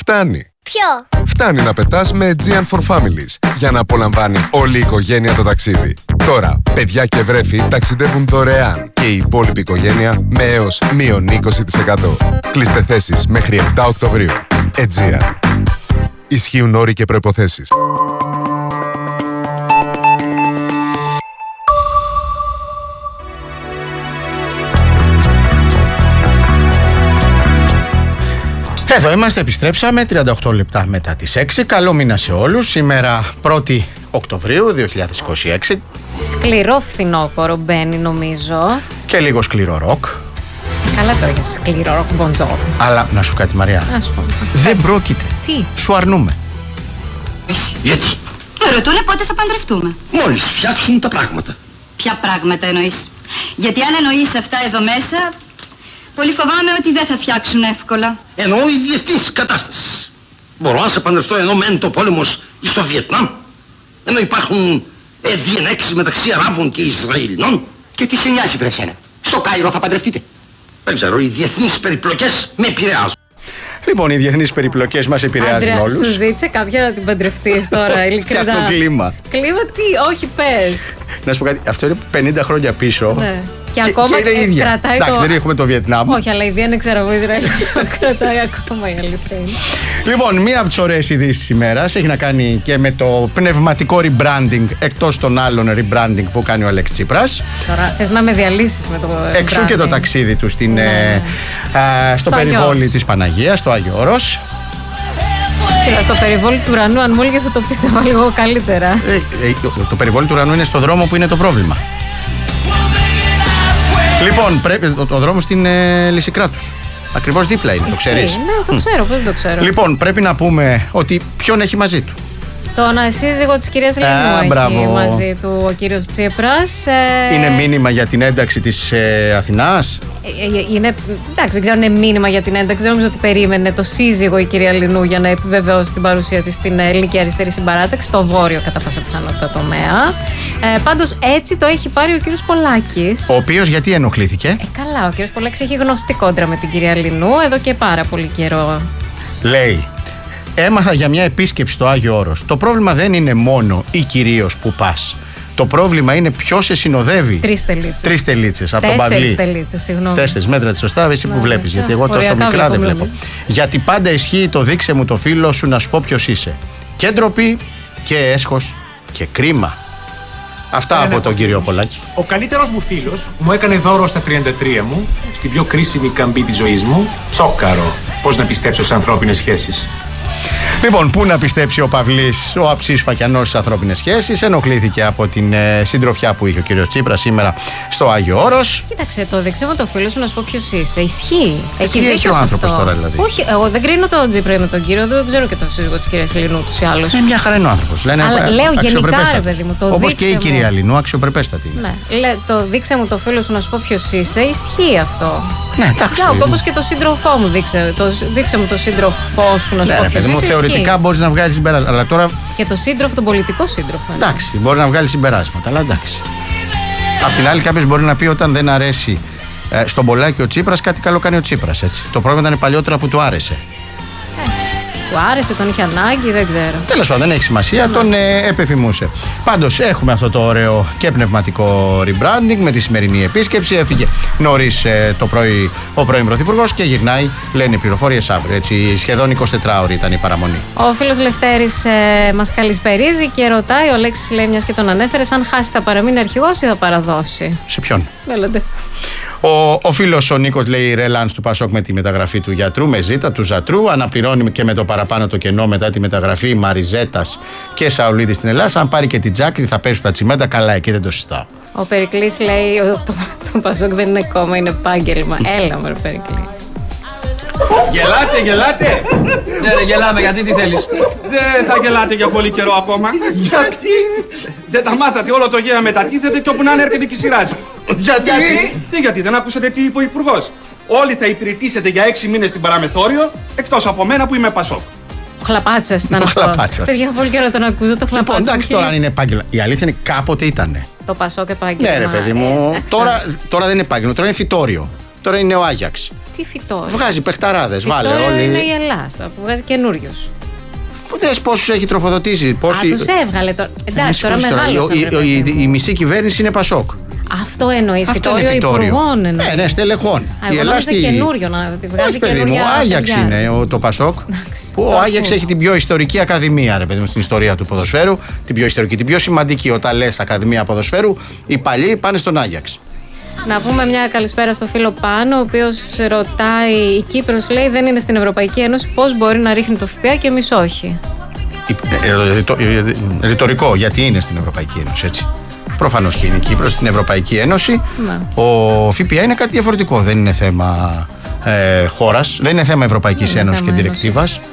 Φτάνει. Ποιο? Φτάνει να πετάς με Aegean for Families για να απολαμβάνει όλη η οικογένεια το ταξίδι. Τώρα, παιδιά και βρέφη ταξιδεύουν δωρεάν και η υπόλοιπη οικογένεια με έως μείον 20%. Κλείστε θέσεις μέχρι 7 Οκτωβρίου. Aegean. Ισχύουν όροι και προϋποθέσεις. Εδώ είμαστε, επιστρέψαμε 38 λεπτά μετά τις 6. Καλό μήνα σε όλους. Σήμερα 1η Οκτωβρίου 2026. Σκληρό φθινόπωρο μπαίνει νομίζω. Και λίγο σκληρό ροκ. Καλά το έχεις, σκληρό ροκ, Bon Jovi. Αλλά να σου κάτι, Μαριά, δεν πρόκειται. Τι? Σου αρνούμε. Γιατί? Με ρωτούνε πότε θα παντρευτούμε. Μόλις φτιάξουν τα πράγματα. Ποια πράγματα εννοείς? Γιατί αν εννοείς αυτά εδώ μέσα, πολύ φοβάμαι ότι δεν θα φτιάξουν εύκολα. Εννοώ η διεθνής κατάσταση. Μπορώ να σε παντρευτώ ενώ μένει το πόλεμος στο Βιετνάμ? Ενώ υπάρχουν διενέξεις μεταξύ Αράβων και Ισραηλινών? Και τι σε νοιάζει, βρε εσένα? Στο Κάιρο θα παντρευτείτε? Δεν ξέρω, οι διεθνείς περιπλοκές με επηρεάζουν. Λοιπόν, οι διεθνείς περιπλοκές μας επηρεάζουν όλους. Σου ζήτησε κάποια να την παντρευτείς τώρα, ειλικρινά? Φτιάχνω κλίμα. Κλίμα τι, όχι πες. Να σου πω κάτι, αυτό είναι 50 χρόνια πίσω. Ναι. Και ακόμα είναι η ίδια. κρατάει. Εντάξει, δεν έχουμε το Βιετνάμ. Όχι, αλλά η δεν ξέρω εγώ, Ισραήλ κρατάει ακόμα, η αλήθεια είναι. Λοιπόν, μία από τις ωραίες ειδήσεις της ημέρας έχει να κάνει και με το πνευματικό rebranding, εκτός των άλλων rebranding που κάνει ο Αλέξης Τσίπρας. Τώρα θες να με διαλύσεις με το εξού και το ταξίδι του στο περιβόλι της Παναγίας, στο Άγιο Όρος. Στο περιβόλι του ουρανού, αν μου έλεγες θα το πίστευα λίγο καλύτερα. Το περιβόλι του ουρανού είναι στο δρόμο που είναι το πρόβλημα. Λοιπόν, ο δρόμος στην Λυσικράτους. Ακριβώς δίπλα είναι, το ξέρεις? Ναι, το ξέρω, πώς δεν το ξέρω. Λοιπόν, πρέπει να πούμε ότι ποιον έχει μαζί του. Τον ασύζυγο της κυρίας Ελληνού έχει μαζί του ο κύριος Τσίπρας. Είναι μήνυμα για την ένταξη της Αθηνάς. Εντάξει, δεν ξέρω αν είναι μήνυμα για την ένταξη. Δεν νομίζω ότι περίμενε το σύζυγο η κυρία Λινού για να επιβεβαιώσει την παρουσία της στην Ελληνική Αριστερή Συμπαράταξη, στο βόρειο κατά πάσα πιθανότητα τομέα. Πάντως έτσι το έχει πάρει ο κύριος Πολάκης. Ο οποίος γιατί ενοχλήθηκε? Καλά, ο κύριος Πολάκης έχει γνωστή κόντρα με την κυρία Λινού εδώ και πάρα πολύ καιρό. Λέει, έμαθα για μια επίσκεψη στο Άγιο Όρος. Το πρόβλημα δεν είναι μόνο ή κυρίως που πας. Το πρόβλημα είναι ποιος σε συνοδεύει. 3 τελίτσες. 3 τελίτσες από τον Παυλί. 4 τελίτσες, συγγνώμη. 4 μέτρα τη σωστά, εσύ που βλέπεις. Γιατί εγώ τόσο μικρά δεν βλέπω. Γιατί πάντα ισχύει το δείξε μου το φίλο σου να σου πω ποιος είσαι. Και ντροπή και έσχος και κρίμα. Αυτά από τον κύριο Πολάκη. Ο καλύτερος μου φίλος μου έκανε δώρο στα 33 μου, στην πιο κρίσιμη καμπή της ζωής μου, τσόκαρο. Πώς να πιστέψω σε ανθρώπινες σχέσεις. Λοιπόν, πού να πιστέψει ο Παυλής, ο αψής φακιανός στις ανθρώπινες σχέσεις, ενοχλήθηκε από την συντροφιά που είχε ο κύριος Τσίπρας σήμερα στο Άγιο Όρος. Κοίταξε, το δεξιό το φίλο σου να σου πω ποιος είσαι. Ισχύει. Τι έχει ο άνθρωπος τώρα δηλαδή? Όχι, εγώ δεν κρίνω τον Τσίπρα με τον κύριο, δεν ξέρω και τον σύζυγο της κυρίας Λινού τους ή άλλους. Μια χαρά είναι ο άνθρωπος. Αλλά λέω γενικά, ρε παιδί μου. Όπως και η κυρία Λινού, αξιοπρεπέστατη. Ναι, το δείξε μου το φίλο σου να σου πω ποιος είσαι, ισχύει αυτό. Ναι, εντάξει. Όπως και το σύντροφό μου, δείξε μου το σύντροφό σου να σου πω ποιος είσαι. Θεωρητικά μπορείς να βγάλεις συμπεράσματα. Αλλά τώρα... Και το σύντροφο, τον πολιτικό σύντροφο. Εντάξει, μπορεί να βγάλει συμπεράσματα, αλλά εντάξει. Απ' την άλλη, κάποιος μπορεί να πει όταν δεν αρέσει στον Πολάκη ο Τσίπρας, κάτι καλό κάνει ο Τσίπρας. Έτσι. Το πρόβλημα ήταν παλιότερα που του άρεσε. Του άρεσε, τον είχε ανάγκη, δεν ξέρω. Τέλος πάντων, δεν έχει σημασία, τον επεφημούσε. Πάντως, έχουμε αυτό το ωραίο και πνευματικό rebranding με τη σημερινή επίσκεψη. Έφυγε νωρίς το πρωί ο πρώην Πρωθυπουργός και γυρνάει, λένε οι πληροφορίες, αύριο. Έτσι, σχεδόν 24 ώρες ήταν η παραμονή. Ο φίλος Λευτέρης μας καλησπερίζει και ρωτάει, ο Αλέξης λέει, μιας και τον ανέφερε, αν χάσει θα παραμείνει αρχηγός ή θα παραδώσει. Σε ποιον? Μέλλοντε. Ο φίλος ο Νίκος λέει ρελάνς του Πασόκ με τη μεταγραφή του γιατρού, με ζήτα του Ζατρού. Αναπληρώνει και με το παραπάνω το κενό μετά τη μεταγραφή Μαριζέτας και Σαουλίδη στην Ελλάδα. Αν πάρει και την Τζάκρη θα πέσουν τα τσιμέντα. Καλά, εκεί δεν το συστάω. Ο Περικλής λέει το Πασόκ δεν είναι κόμμα, είναι επάγγελμα. Έλα με Περικλή. Γελάτε. Ναι, ρε, γελάμε, γιατί τι θέλεις? Δεν θα γελάτε για πολύ καιρό ακόμα. Γιατί? Δεν τα μάθατε, όλο το γέα μετατίθεται και όπου να έρχεται και η σειρά σας. Γιατί δεν άκουσατε τι είπε ο Υπουργός? Όλοι θα υπηρετήσετε για 6 μήνες στην Παραμεθόριο, εκτός από μένα που είμαι Πασόκ. Ο Χλαπάτσας ήταν αυτός. Παιδιά, πολύ καιρό τον ακούω, το Χλαπάτσα. Λοιπόν, εντάξει, τώρα αν είναι επάγγελμα. Η αλήθεια είναι κάποτε ήτανε. Το Πασόκ επάγγελμα. Ναι, ρε παιδί μου. Τώρα δεν είναι επάγγελμα, τώρα είναι φυτόριο. Τώρα είναι ο Άγιαξ. Τι φυτόριο? Βγάζει παιχταράδες. Βάλε Φυτόριο όλοι. είναι η Ελλάδα που βγάζει καινούριους. Δες πόσους έχει τροφοδοτήσει. Τους έβγαλε τώρα. Εντάξει, τώρα μεγάλωσαν. Η μισή κυβέρνηση είναι Πασόκ. Αυτό εννοείς, Αυτό φυτόριο είναι φυτόριο. υπουργών εννοείς. Ναι, στελεχών. Εγώ νόμιζα καινούριο να τη βγάζει. Όχι, παιδί μου, ο Άγιαξ είναι το Πασόκ. Που ο Άγιαξ έχει την πιο ιστορική ακαδημία, ρε παιδί μου, στην ιστορία του ποδοσφαίρου. Την πιο ιστορική, την πιο σημαντική. Όταν λες Ακαδημία Ποδοσφαίρου, οι παλιοί πάνε στον Άγιαξ. Να πούμε μια καλησπέρα στο φίλο Πάνο, ο οποίος ρωτάει: η Κύπρος, λέει, δεν είναι στην Ευρωπαϊκή Ένωση, πώς μπορεί να ρίχνει το ΦΠΑ και εμείς όχι? Ρητορικό, γιατί είναι στην Ευρωπαϊκή Ένωση, έτσι. Προφανώς και είναι η Κύπρος στην Ευρωπαϊκή Ένωση. Ναι. Ο ΦΠΑ είναι κάτι διαφορετικό. Δεν είναι θέμα χώρας, δεν είναι θέμα Ευρωπαϊκής Ένωσης και διρεκτίβας.